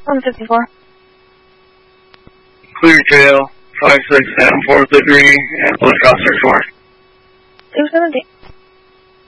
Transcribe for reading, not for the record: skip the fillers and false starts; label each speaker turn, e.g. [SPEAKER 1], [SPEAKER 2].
[SPEAKER 1] 154.
[SPEAKER 2] Clear tail, 56 at 4th degree, and Blue Crosser.